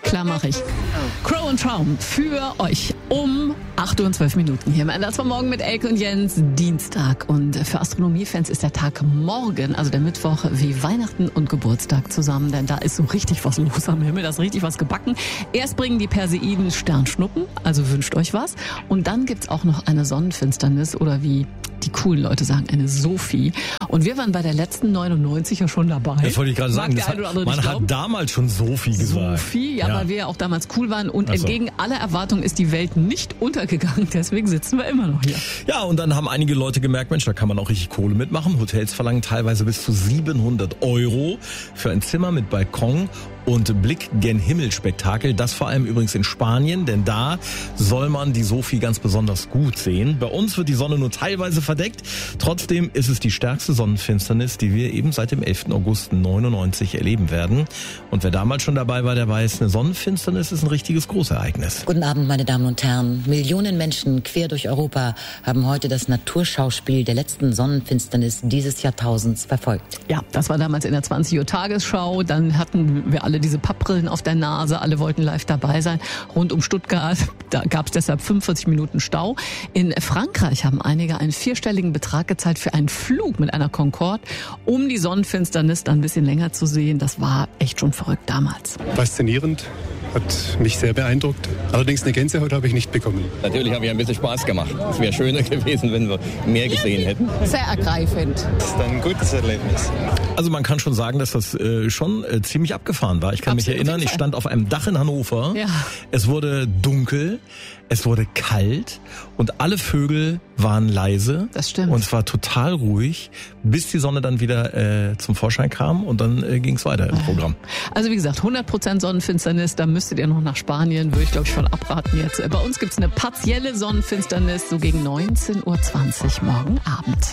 klar mache ich. Crow und Traum für euch um 8:12 Uhr hier im Einsatz von Morgen mit Elke und Jens, Dienstag. Und für Astronomiefans ist der Tag morgen, also der Mittwoch, wie Weihnachten und Geburtstag zusammen. Denn da ist so richtig was los am Himmel, da ist richtig was gebacken. Erst bringen die Perseiden Sternschnuppen, also wünscht euch was. Und dann gibt's auch noch eine Sonnenfinsternis oder wie die coolen Leute sagen, eine Sophie. Und wir waren bei der letzten 99 ja schon dabei. Das wollte ich gerade sagen. Man hat damals schon Sophie gesagt. Sophie, ja, weil wir ja auch damals cool waren. Und entgegen aller Erwartungen ist die Welt nicht untergegangen. Deswegen sitzen wir immer noch hier. Ja, und dann haben einige Leute gemerkt, Mensch, da kann man auch richtig Kohle mitmachen. Hotels verlangen teilweise bis zu 700 € für ein Zimmer mit Balkon und Blick gen Himmel-Spektakel. Das vor allem übrigens in Spanien, denn da soll man die Sophie ganz besonders gut sehen. Bei uns wird die Sonne nur teilweise verdeckt. Trotzdem ist es die stärkste Sonnenfinsternis, die wir eben seit dem 11. August 99 erleben werden. Und wer damals schon dabei war, der weiß, eine Sonnenfinsternis ist ein richtiges Großereignis. Guten Abend, meine Damen und Herren. Millionen Menschen quer durch Europa haben heute das Naturschauspiel der letzten Sonnenfinsternis dieses Jahrtausends verfolgt. Ja, das war damals in der 20 Uhr Tagesschau. Dann hatten wir alle diese Pappbrillen auf der Nase. Alle wollten live dabei sein. Rund um Stuttgart, da gab es deshalb 45 Minuten Stau. In Frankreich haben einige einen 4-stelligen Betrag gezahlt für einen Flug mit einer Concorde, um die Sonnenfinsternis dann ein bisschen länger zu sehen. Das war echt schon verrückt damals. Faszinierend. Hat mich sehr beeindruckt. Allerdings eine Gänsehaut habe ich nicht bekommen. Natürlich habe ich ein bisschen Spaß gemacht. Es wäre schöner gewesen, wenn wir mehr gesehen hätten. Sehr ergreifend. Das ist ein gutes Erlebnis. Also man kann schon sagen, dass das schon ziemlich abgefahren war. Ich kann mich erinnern, ich stand auf einem Dach in Hannover. Ja. Es wurde dunkel, es wurde kalt und alle Vögel waren leise. Das stimmt. Und es war total ruhig, bis die Sonne dann wieder zum Vorschein kam und dann ging es weiter im Programm. Also wie gesagt, 100% Sonnenfinsternis, da müsstet ihr noch nach Spanien, würde ich glaube ich von abraten jetzt. Bei uns gibt's eine partielle Sonnenfinsternis, so gegen 19:20 Uhr morgen Abend.